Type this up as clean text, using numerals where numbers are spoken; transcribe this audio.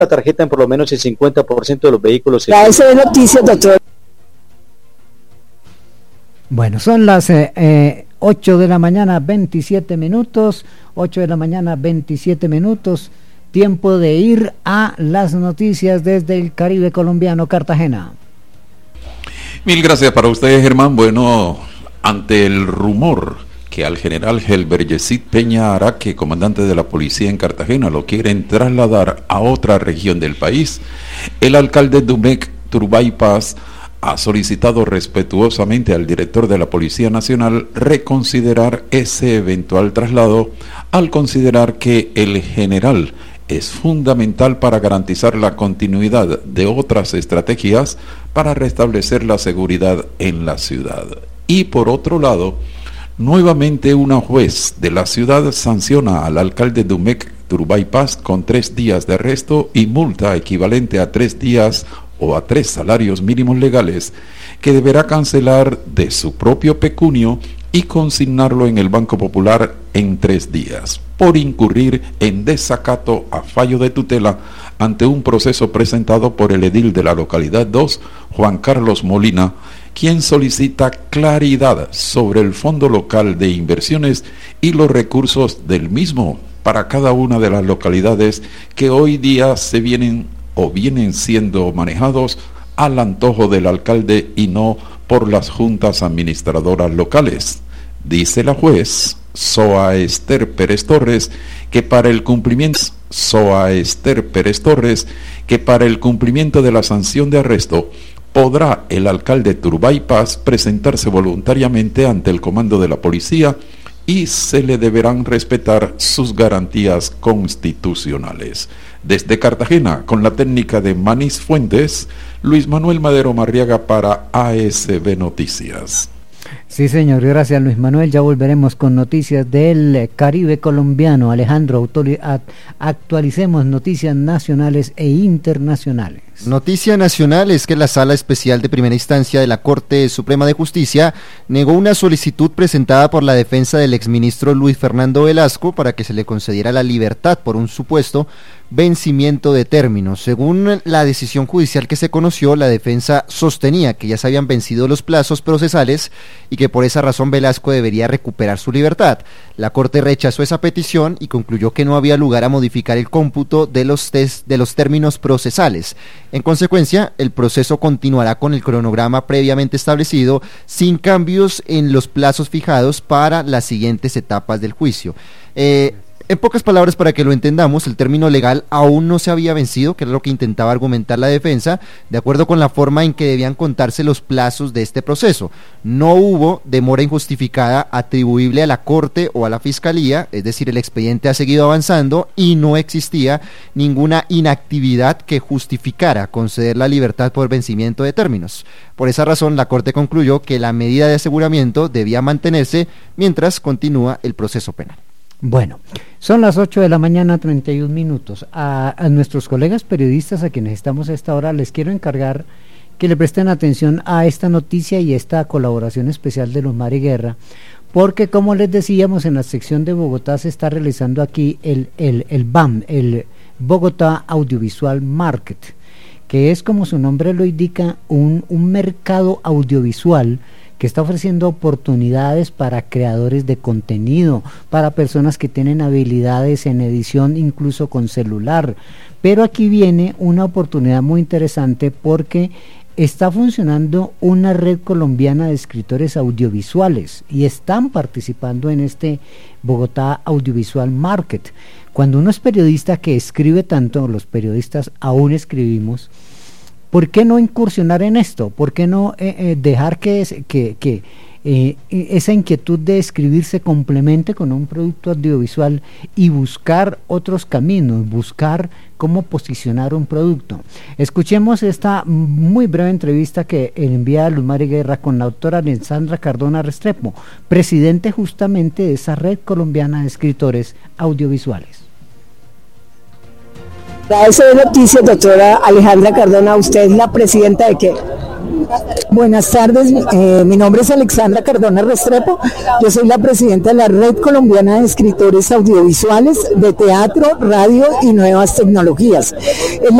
la tarjeta en por lo menos el 50% de los vehículos. Eso es noticias, doctor. Bueno, son las 8 de la mañana, 27 minutos, 8 de la mañana, 27 minutos, tiempo de ir a las noticias desde el Caribe colombiano, Cartagena. Mil gracias para ustedes, Germán. Bueno, ante el rumor que al general Helber Yesid Peña Araque, comandante de la policía en Cartagena, lo quieren trasladar a otra región del país, el alcalde Dumec Turbay Paz ha solicitado respetuosamente al director de la Policía Nacional reconsiderar ese eventual traslado, al considerar que el general es fundamental para garantizar la continuidad de otras estrategias para restablecer la seguridad en la ciudad. Y por otro lado, nuevamente una juez de la ciudad sanciona al alcalde Dumec Turbay Paz con 3 días de arresto y multa equivalente a 3 días o a 3 salarios mínimos legales, que deberá cancelar de su propio pecunio y consignarlo en el Banco Popular en 3 días, por incurrir en desacato a fallo de tutela ante un proceso presentado por el edil de la localidad 2, Juan Carlos Molina, quien solicita claridad sobre el Fondo Local de Inversiones y los recursos del mismo para cada una de las localidades que hoy día vienen siendo manejados al antojo del alcalde y no por las juntas administradoras locales. Dice la juez Soa Esther Pérez Torres que para el cumplimiento de la sanción de arresto podrá el alcalde Turbay Paz presentarse voluntariamente ante el comando de la policía y se le deberán respetar sus garantías constitucionales. Desde Cartagena, con la técnica de Manis Fuentes, Luis Manuel Madero Marriaga para ASB Noticias. Sí, señor, gracias Luis Manuel. Ya volveremos con noticias del Caribe colombiano. Alejandro, actualicemos noticias nacionales e internacionales. Noticia nacional es que la Sala Especial de Primera Instancia de la Corte Suprema de Justicia negó una solicitud presentada por la defensa del exministro Luis Fernando Velasco para que se le concediera la libertad por un supuesto vencimiento de términos. Según la decisión judicial que se conoció, la defensa sostenía que ya se habían vencido los plazos procesales y que por esa razón Velasco debería recuperar su libertad. La Corte rechazó esa petición y concluyó que no había lugar a modificar el cómputo de los términos procesales. En consecuencia, el proceso continuará con el cronograma previamente establecido, sin cambios en los plazos fijados para las siguientes etapas del juicio. En pocas palabras, para que lo entendamos, el término legal aún no se había vencido, que era lo que intentaba argumentar la defensa, de acuerdo con la forma en que debían contarse los plazos de este proceso. No hubo demora injustificada atribuible a la Corte o a la Fiscalía, es decir, el expediente ha seguido avanzando y no existía ninguna inactividad que justificara conceder la libertad por vencimiento de términos. Por esa razón, la Corte concluyó que la medida de aseguramiento debía mantenerse mientras continúa el proceso penal. Bueno, son las 8 de la mañana, 31 minutos. A nuestros colegas periodistas a quienes estamos a esta hora les quiero encargar que le presten atención a esta noticia y esta colaboración especial de Luz Mari Guerra, porque como les decíamos, en la sección de Bogotá se está realizando aquí el BAM, el Bogotá Audiovisual Market, que es, como su nombre lo indica, un mercado audiovisual que está ofreciendo oportunidades para creadores de contenido, para personas que tienen habilidades en edición incluso con celular. Pero aquí viene una oportunidad muy interesante porque está funcionando una red colombiana de escritores audiovisuales y están participando en este Bogotá Audiovisual Market. Cuando uno es periodista que escribe tanto, los periodistas aún escribimos, ¿por qué no incursionar en esto? ¿Por qué no dejar que esa inquietud de escribir se complemente con un producto audiovisual y buscar otros caminos, buscar cómo posicionar un producto? Escuchemos esta muy breve entrevista que envía Luz Mari Guerra con la autora Alessandra Cardona Restrepo, presidente justamente de esa red colombiana de escritores audiovisuales. Eso es noticias, doctora Alejandra Cardona. ¿Usted es la presidenta de qué? Buenas tardes, mi nombre es Alexandra Cardona Restrepo, yo soy la presidenta de la Red Colombiana de Escritores Audiovisuales de Teatro, Radio y Nuevas Tecnologías.